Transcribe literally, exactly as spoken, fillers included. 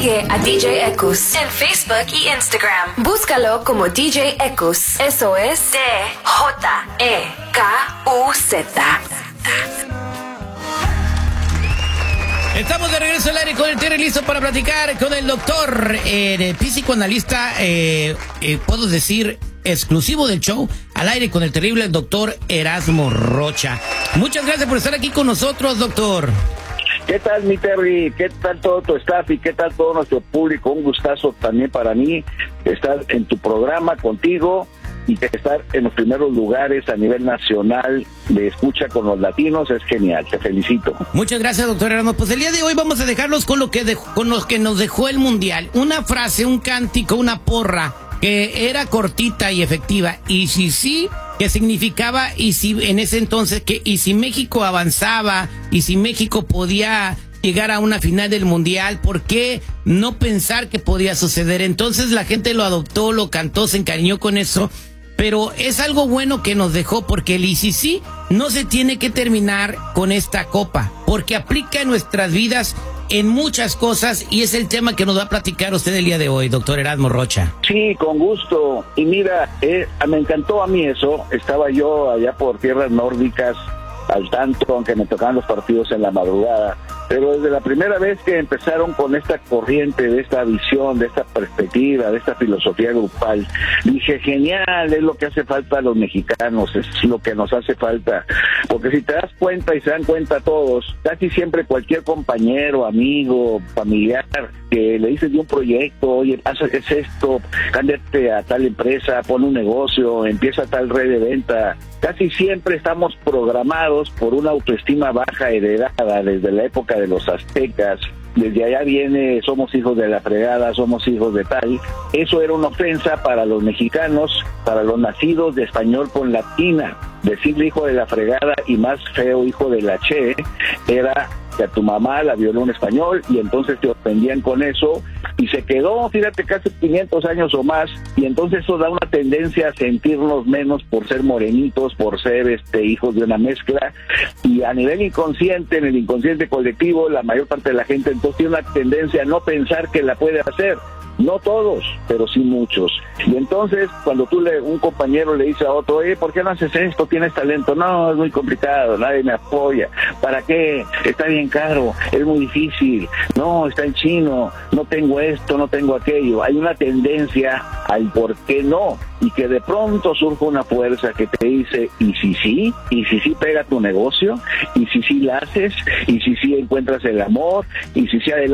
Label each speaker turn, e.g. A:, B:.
A: Sigue a D J Ekus en Facebook y Instagram. Búscalo como D J Ekus. Eso es D J E K U Z.
B: Estamos de regreso al aire con el Terry, listo para platicar con el doctor, eh, psicoanalista, eh, eh, puedo decir, exclusivo del show, al aire con el terrible doctor Erasmo Rocha. Muchas gracias por estar aquí con nosotros, doctor.
C: ¿Qué tal, mi Terry? ¿Qué tal todo tu staff y qué tal todo nuestro público? Un gustazo también para mí estar en tu programa contigo y estar en los primeros lugares a nivel nacional de escucha con los latinos. Es genial, te felicito.
B: Muchas gracias, doctor Erasmo. Pues el día de hoy vamos a dejarlos con lo que dejó, con los que nos dejó el Mundial. Una frase, un cántico, una porra que era cortita y efectiva. Y si sí, que significaba, y si en ese entonces, que y si México avanzaba, y si México podía llegar a una final del Mundial, ¿por qué no pensar que podía suceder? Entonces la gente lo adoptó, lo cantó, se encariñó con eso. Pero es algo bueno que nos dejó, porque el I C C no se tiene que terminar con esta copa, porque aplica en nuestras vidas en muchas cosas, y es el tema que nos va a platicar usted el día de hoy, doctor Erasmo Rocha.
C: Sí, con gusto. Y mira, eh, me encantó a mí eso. Estaba yo allá por tierras nórdicas al tanto, aunque me tocaban los partidos en la madrugada. Pero desde la primera vez que empezaron con esta corriente, de esta visión, de esta perspectiva, de esta filosofía grupal, dije, genial, es lo que hace falta a los mexicanos, es lo que nos hace falta. Porque si te das cuenta y se dan cuenta todos, casi siempre cualquier compañero, amigo, familiar, que le dices de un proyecto, oye, haz esto, cámbiate a tal empresa, pon un negocio, empieza tal red de venta. Casi siempre estamos programados por una autoestima baja heredada desde la época de los aztecas. Desde allá viene, somos hijos de la fregada, somos hijos de tal. Eso era una ofensa para los mexicanos, para los nacidos de español con latina. Decirle hijo de la fregada, y más feo, hijo de la che, era que a tu mamá la violó un español, y entonces te ofendían con eso, y se quedó, fíjate, casi quinientos años o más, y entonces eso da una tendencia a sentirnos menos por ser morenitos, por ser este hijos de una mezcla, y a nivel inconsciente, en el inconsciente colectivo, la mayor parte de la gente entonces tiene una tendencia a no pensar que la puede hacer. No todos, pero sí muchos. Y entonces, cuando tú le, un compañero le dice a otro, eh, ¿por qué no haces esto? ¿Tienes talento? No, es muy complicado, nadie me apoya. ¿Para qué? Está bien caro, es muy difícil. No, está en chino, no tengo esto, no tengo aquello. Hay una tendencia al por qué no. Y que de pronto surge una fuerza que te dice, ¿y si sí? ¿Y si sí pega tu negocio? ¿Y si sí la haces? ¿Y si sí encuentras el amor? ¿Y si sí adelante?